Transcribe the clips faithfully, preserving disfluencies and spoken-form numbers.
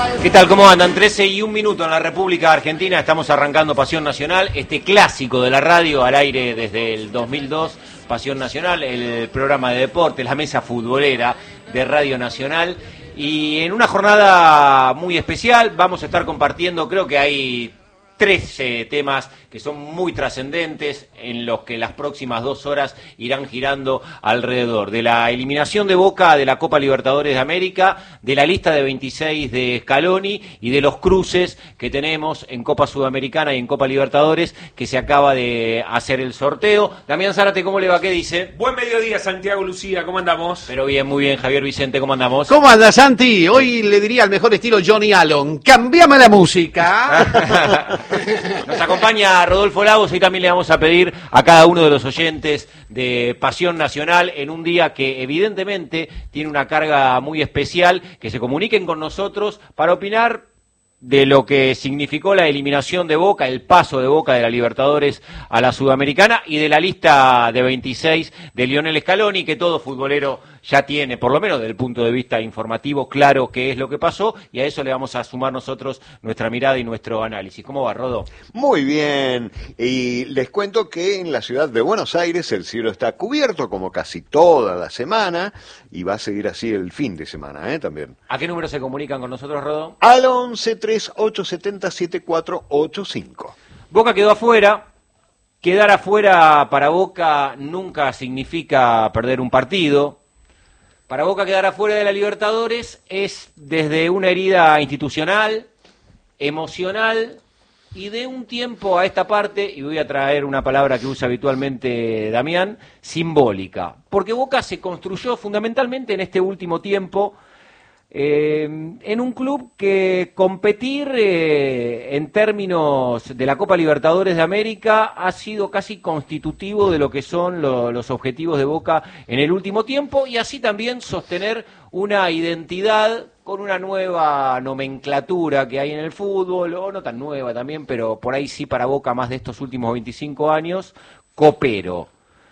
¿Qué tal? ¿Cómo andan? trece y un minuto en la República Argentina. Estamos arrancando Pasión Nacional, este clásico de la radio al aire desde el dos mil dos. Pasión Nacional, el programa de deportes, la mesa futbolera de Radio Nacional. Y en una jornada muy especial vamos a estar compartiendo, creo que hay trece temas que son muy trascendentes, en los que las próximas dos horas irán girando alrededor de la eliminación de Boca de la Copa Libertadores de América, de la lista de veintiséis de Scaloni y de los cruces que tenemos en Copa Sudamericana y en Copa Libertadores, que se acaba de hacer el sorteo. Damián Zárate, ¿cómo le va? ¿Qué dice? Buen mediodía, Santiago Lucía, ¿cómo andamos? Pero bien, muy bien, Javier Vicente, ¿cómo andamos? ¿Cómo anda, Santi? Hoy le diría al mejor estilo Johnny Allen, cambiame la música. Nos acompaña Rodolfo Lagos. Hoy también le vamos a pedir a cada uno de los oyentes de Pasión Nacional, en un día que evidentemente tiene una carga muy especial, que se comuniquen con nosotros para opinar de lo que significó la eliminación de Boca, el paso de Boca de la Libertadores a la Sudamericana y de la lista de veintiséis de Lionel Scaloni, que todo futbolero ya tiene, por lo menos desde el punto de vista informativo, claro qué es lo que pasó, y a eso le vamos a sumar nosotros nuestra mirada y nuestro análisis. ¿Cómo va, Rodo? Muy bien, y les cuento que en la ciudad de Buenos Aires el cielo está cubierto como casi toda la semana, y va a seguir así el fin de semana, ¿eh? También. ¿A qué número se comunican con nosotros, Rodo? Al once tres ocho siete cero siete cuatro ocho cinco. Boca quedó afuera. Quedar afuera para Boca nunca significa perder un partido. Para Boca quedar afuera de la Libertadores es desde una herida institucional, emocional y de un tiempo a esta parte, y voy a traer una palabra que usa habitualmente Damián, simbólica. Porque Boca se construyó fundamentalmente en este último tiempo Eh, en un club que competir eh, en términos de la Copa Libertadores de América ha sido casi constitutivo de lo que son lo, los objetivos de Boca en el último tiempo, y así también sostener una identidad con una nueva nomenclatura que hay en el fútbol, o no tan nueva también, pero por ahí sí para Boca más de estos últimos veinticinco años, copero.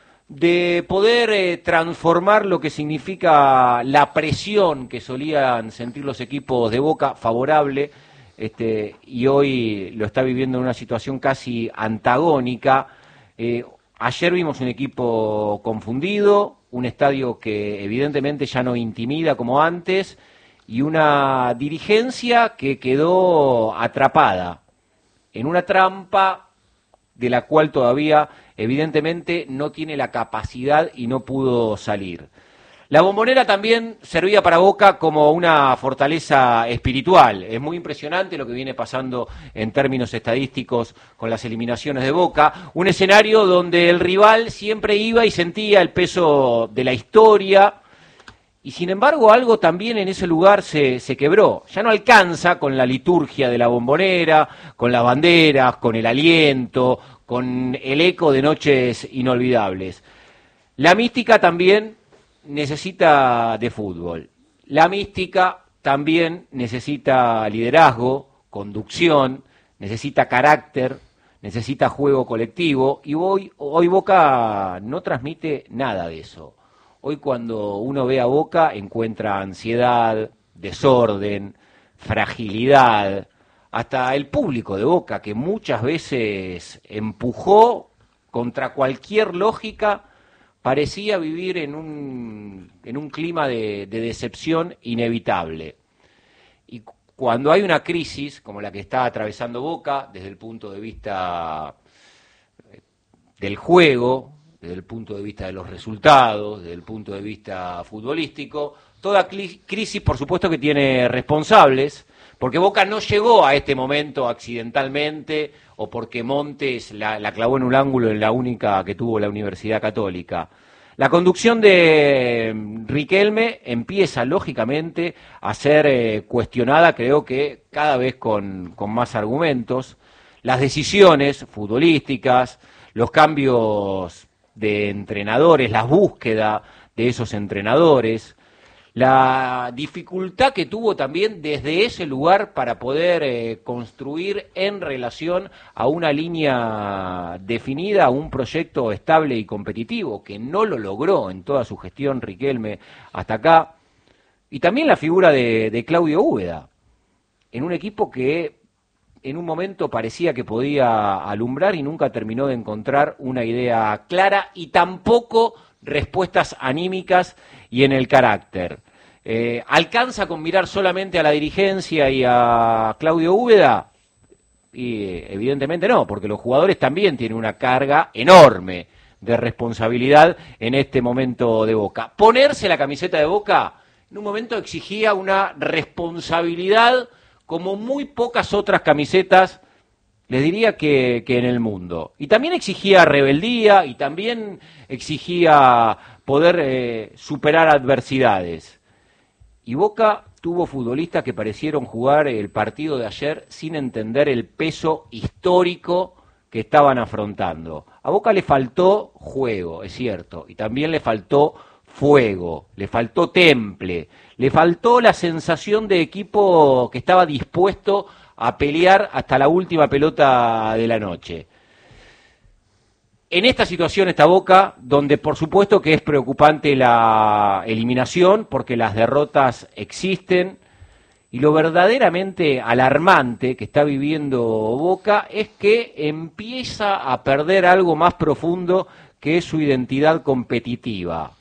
De poder eh, transformar lo que significa la presión que solían sentir los equipos de Boca favorable, este, y hoy lo está viviendo en una situación casi antagónica. Eh, ayer vimos un equipo confundido, un estadio que evidentemente ya no intimida como antes, y una dirigencia que quedó atrapada en una trampa de la cual todavía evidentemente no tiene la capacidad y no pudo salir. La Bombonera también servía para Boca como una fortaleza espiritual. Es muy impresionante lo que viene pasando en términos estadísticos con las eliminaciones de Boca. Un escenario donde el rival siempre iba y sentía el peso de la historia, y sin embargo algo también en ese lugar se, se quebró. Ya no alcanza con la liturgia de la Bombonera, con las banderas, con el aliento, con el eco de noches inolvidables. La mística también necesita de fútbol. La mística también necesita liderazgo, conducción, necesita carácter, necesita juego colectivo, y hoy, hoy Boca no transmite nada de eso. Hoy cuando uno ve a Boca encuentra ansiedad, desorden, fragilidad. Hasta el público de Boca, que muchas veces empujó contra cualquier lógica, parecía vivir en un, en un clima de, de decepción inevitable. Y cuando hay una crisis como la que está atravesando Boca, desde el punto de vista del juego, desde el punto de vista de los resultados, desde el punto de vista futbolístico, toda crisis por supuesto que tiene responsables, porque Boca no llegó a este momento accidentalmente o porque Montes la, la clavó en un ángulo en la única que tuvo la Universidad Católica. La conducción de Riquelme empieza lógicamente a ser eh, cuestionada, creo que cada vez con, con más argumentos. Las decisiones futbolísticas, los cambios de entrenadores, la búsqueda de esos entrenadores, la dificultad que tuvo también desde ese lugar para poder eh, construir en relación a una línea definida, a un proyecto estable y competitivo, que no lo logró en toda su gestión Riquelme hasta acá. Y también la figura de, de Claudio Úbeda, en un equipo que en un momento parecía que podía alumbrar y nunca terminó de encontrar una idea clara y tampoco respuestas anímicas y en el carácter. Eh, ¿Alcanza con mirar solamente a la dirigencia y a Claudio Úbeda? Y evidentemente no, porque los jugadores también tienen una carga enorme de responsabilidad en este momento de Boca. Ponerse la camiseta de Boca en un momento exigía una responsabilidad como muy pocas otras camisetas, les diría que, que en el mundo. Y también exigía rebeldía y también exigía poder eh, superar adversidades. Y Boca tuvo futbolistas que parecieron jugar el partido de ayer sin entender el peso histórico que estaban afrontando. A Boca le faltó juego, es cierto, y también le faltó fuego, le faltó temple, le faltó la sensación de equipo que estaba dispuesto a pelear hasta la última pelota de la noche. En esta situación está Boca, donde por supuesto que es preocupante la eliminación, porque las derrotas existen, y lo verdaderamente alarmante que está viviendo Boca es que empieza a perder algo más profundo que es su identidad competitiva.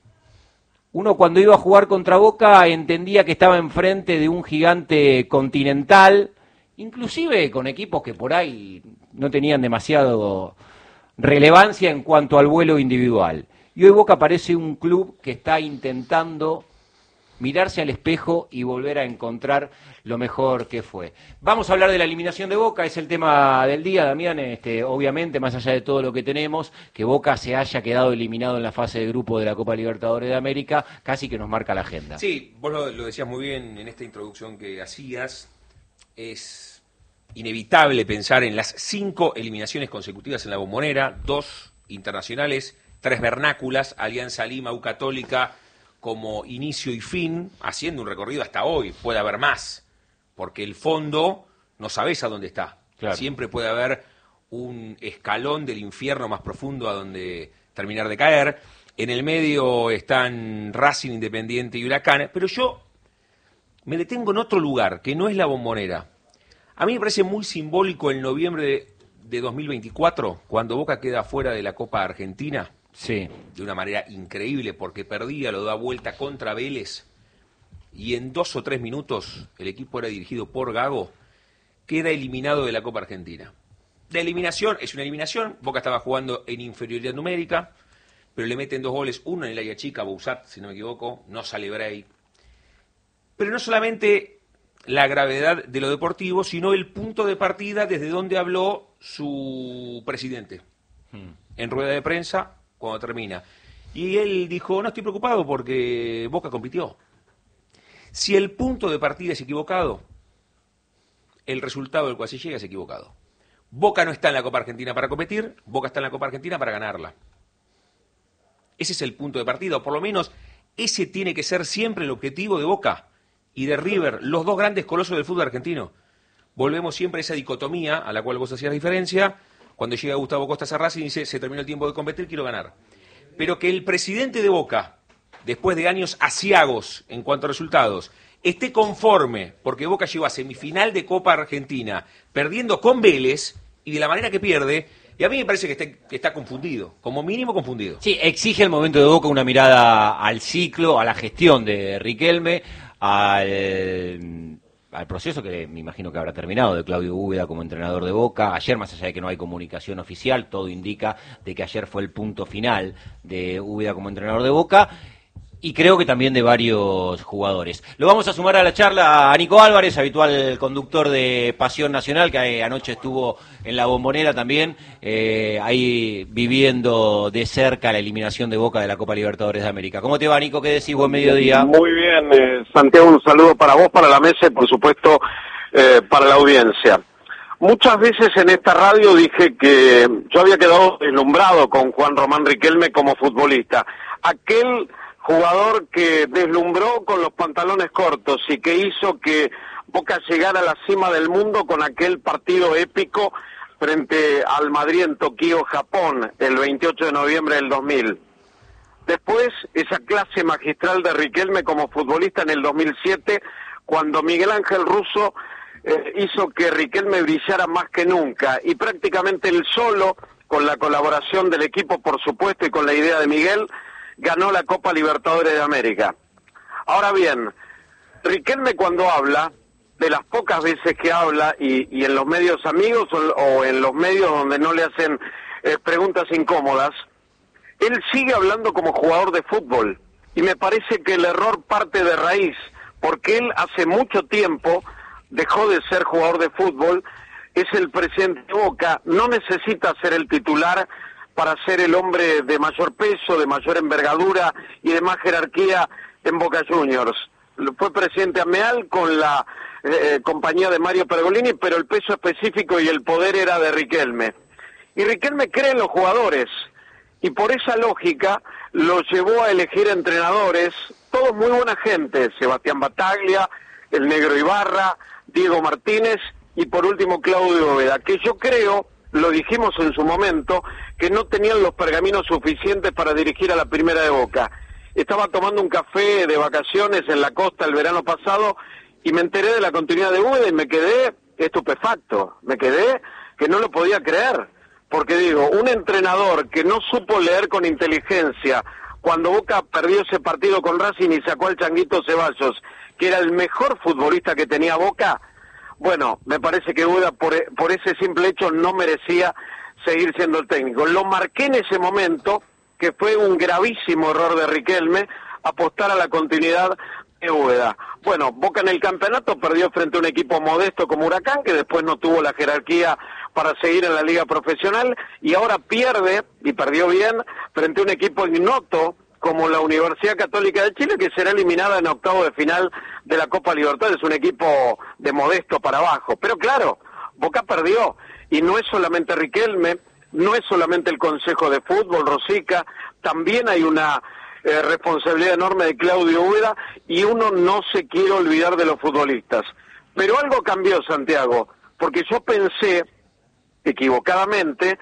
Uno cuando iba a jugar contra Boca entendía que estaba enfrente de un gigante continental, inclusive con equipos que por ahí no tenían demasiado relevancia en cuanto al vuelo individual. Y hoy Boca parece un club que está intentando mirarse al espejo y volver a encontrar lo mejor que fue. Vamos a hablar de la eliminación de Boca, es el tema del día, Damián. Este, obviamente, más allá de todo lo que tenemos, que Boca se haya quedado eliminado en la fase de grupo de la Copa Libertadores de América, casi que nos marca la agenda. Sí, vos lo, lo decías muy bien en esta introducción que hacías. Es inevitable pensar en las cinco eliminaciones consecutivas en la Bombonera, dos internacionales, tres vernáculas, Alianza Lima, U Católica, como inicio y fin, haciendo un recorrido hasta hoy. Puede haber más, porque el fondo no sabés a dónde está. Claro. Siempre puede haber un escalón del infierno más profundo a donde terminar de caer. En el medio están Racing, Independiente y Huracán, pero yo me detengo en otro lugar, que no es la Bombonera. A mí me parece muy simbólico el noviembre de, de dos mil veinticuatro, cuando Boca queda fuera de la Copa Argentina. Sí. De una manera increíble, porque perdía, lo da vuelta contra Vélez, y en dos o tres minutos el equipo era dirigido por Gago, queda eliminado de la Copa Argentina. La eliminación es una eliminación, Boca estaba jugando en inferioridad numérica, pero le meten dos goles, uno en el área chica, Bouzat, si no me equivoco, no sale Bray. Pero no solamente la gravedad de lo deportivo, sino el punto de partida desde donde habló su presidente, hmm. en rueda de prensa, cuando termina. Y él dijo, no estoy preocupado porque Boca compitió. Si el punto de partida es equivocado, el resultado del cual se llega es equivocado. Boca no está en la Copa Argentina para competir, Boca está en la Copa Argentina para ganarla. Ese es el punto de partida, o por lo menos ese tiene que ser siempre el objetivo de Boca y de River, los dos grandes colosos del fútbol argentino. Volvemos siempre a esa dicotomía a la cual vos hacías diferencia. Cuando llega Gustavo Costa a Racing y dice, se terminó el tiempo de competir, quiero ganar. Pero que el presidente de Boca, después de años aciagos en cuanto a resultados, esté conforme, porque Boca llegó a semifinal de Copa Argentina, perdiendo con Vélez, y de la manera que pierde, y a mí me parece que está, que está confundido, como mínimo confundido. Sí, exige el momento de Boca una mirada al ciclo, a la gestión de Riquelme, al... al proceso que me imagino que habrá terminado de Claudio Úbeda como entrenador de Boca. Ayer, más allá de que no hay comunicación oficial, todo indica de que ayer fue el punto final de Úbeda como entrenador de Boca, y creo que también de varios jugadores. Lo vamos a sumar a la charla a Nico Álvarez, habitual conductor de Pasión Nacional, que anoche estuvo en la Bombonera también, eh, ahí viviendo de cerca la eliminación de Boca de la Copa Libertadores de América. ¿Cómo te va, Nico? ¿Qué decís? Buen mediodía. Muy bien, eh, Santiago, un saludo para vos, para la mesa y por supuesto eh, para la audiencia. Muchas veces en esta radio dije que yo había quedado deslumbrado con Juan Román Riquelme como futbolista. Aquel jugador que deslumbró con los pantalones cortos y que hizo que Boca llegara a la cima del mundo con aquel partido épico frente al Madrid en Tokio, Japón, el veintiocho de noviembre del dos mil. Después, esa clase magistral de Riquelme como futbolista en el dos mil siete, cuando Miguel Ángel Russo eh, hizo que Riquelme brillara más que nunca, y prácticamente él solo, con la colaboración del equipo por supuesto y con la idea de Miguel, ganó la Copa Libertadores de América. Ahora bien, Riquelme cuando habla, de las pocas veces que habla, y, y en los medios amigos o, o en los medios donde no le hacen eh, preguntas incómodas, él sigue hablando como jugador de fútbol, y me parece que el error parte de raíz, porque él hace mucho tiempo dejó de ser jugador de fútbol, es el presidente de Boca, no necesita ser el titular para ser el hombre de mayor peso, de mayor envergadura y de más jerarquía en Boca Juniors. Fue presidente Ameal con la eh, compañía de Mario Pergolini, pero el peso específico y el poder era de Riquelme. Y Riquelme cree en los jugadores, y por esa lógica lo llevó a elegir entrenadores, todos muy buena gente, Sebastián Bataglia, el Negro Ibarra, Diego Martínez y por último Claudio Bóveda, que yo creo, lo dijimos en su momento, que no tenían los pergaminos suficientes para dirigir a la Primera de Boca. Estaba tomando un café de vacaciones en la costa el verano pasado y me enteré de la continuidad de Bóveda y me quedé estupefacto, me quedé que no lo podía creer, porque digo, un entrenador que no supo leer con inteligencia cuando Boca perdió ese partido con Racing y sacó al Changuito Ceballos, que era el mejor futbolista que tenía Boca, bueno, me parece que Bóveda por, por ese simple hecho no merecía seguir siendo el técnico. Lo marqué en ese momento, que fue un gravísimo error de Riquelme, apostar a la continuidad de Bóveda. Bueno, Boca en el campeonato perdió frente a un equipo modesto como Huracán, que después no tuvo la jerarquía para seguir en la liga profesional, y ahora pierde, y perdió bien, frente a un equipo ignoto como la Universidad Católica de Chile, que será eliminada en octavo de final de la Copa Libertadores, un equipo de modesto para abajo. Pero claro, Boca perdió, y no es solamente Riquelme, no es solamente el Consejo de Fútbol, Rosica, también hay una eh, responsabilidad enorme de Claudio Bóveda, y uno no se quiere olvidar de los futbolistas. Pero algo cambió, Santiago, porque yo pensé, equivocadamente,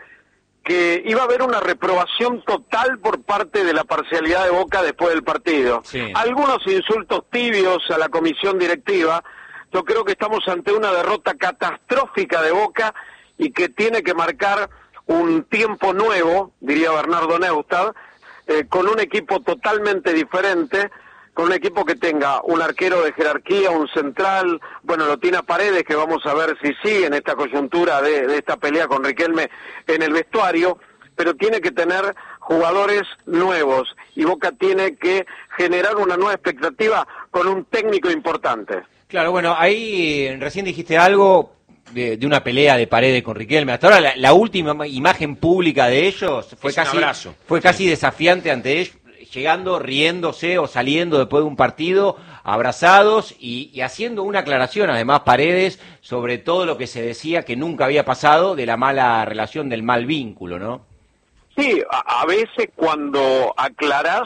que iba a haber una reprobación total por parte de la parcialidad de Boca después del partido. Sí. Algunos insultos tibios a la comisión directiva. Yo creo que estamos ante una derrota catastrófica de Boca y que tiene que marcar un tiempo nuevo, diría Bernardo Neustadt, eh, con un equipo totalmente diferente, con un equipo que tenga un arquero de jerarquía, un central, bueno, lo tiene a Paredes, que vamos a ver si sigue en esta coyuntura de, de esta pelea con Riquelme en el vestuario, pero tiene que tener jugadores nuevos, y Boca tiene que generar una nueva expectativa con un técnico importante. Claro, bueno, ahí recién dijiste algo de, de una pelea de Paredes con Riquelme. Hasta ahora la, la última imagen pública de ellos fue es casi, un abrazo. fue casi desafiante ante ellos, llegando, riéndose o saliendo después de un partido, abrazados y, y haciendo una aclaración, además, Paredes, sobre todo lo que se decía que nunca había pasado de la mala relación, del mal vínculo, ¿no? Sí, a, a veces cuando aclarás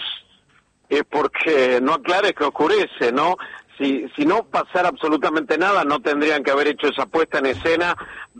es porque no aclares que oscurece, ¿no? Si, si no pasara absolutamente nada, no tendrían que haber hecho esa puesta en escena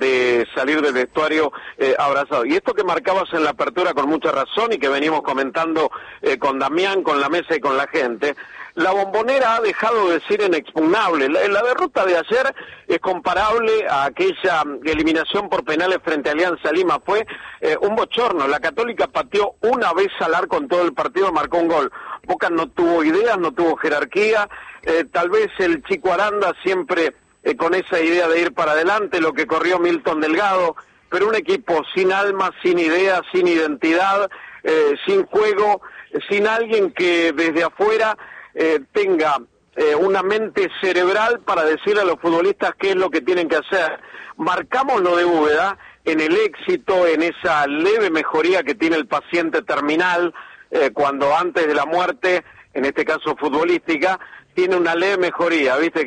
de salir del vestuario eh, abrazado. Y esto que marcabas en la apertura con mucha razón y que venimos comentando eh, con Damián, con la mesa y con la gente, la Bombonera ha dejado de ser inexpugnable. La, la derrota de ayer es comparable a aquella eliminación por penales frente a Alianza Lima. Fue eh, un bochorno. La Católica pateó una vez al arco en todo el partido, marcó un gol. Boca no tuvo ideas, no tuvo jerarquía. Eh, tal vez el Chico Aranda siempre eh, con esa idea de ir para adelante, lo que corrió Milton Delgado, pero un equipo sin alma, sin ideas, sin identidad, eh, sin juego, sin alguien que desde afuera eh, tenga eh, una mente cerebral para decirle a los futbolistas qué es lo que tienen que hacer. Marcamos lo de Bóveda en el éxito, en esa leve mejoría que tiene el paciente terminal, eh, cuando antes de la muerte, en este caso futbolística, tiene una leve mejoría, ¿viste?